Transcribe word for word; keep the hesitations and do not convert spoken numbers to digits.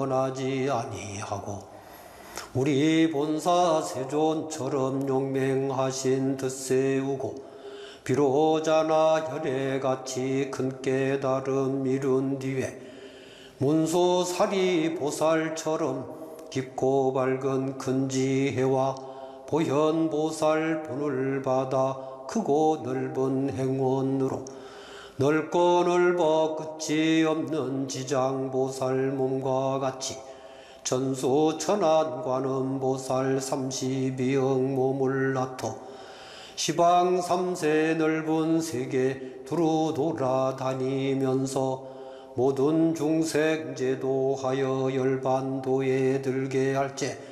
하지 아니하고 우리 본사 세존처럼 용맹하신 덧세우고 비로자나 혈애같이 큰 깨달음 이룬 뒤에 문수사리 보살처럼 깊고 밝은 근지혜와 보현보살 본을 받아 크고 넓은 행원으로 넓고 넓어 끝이 없는 지장보살 몸과 같이 천수천안관음보살 삼십이억 몸을 나토 시방 삼세 넓은 세계 두루 돌아다니면서 모든 중생 제도하여 열반도에 들게 할제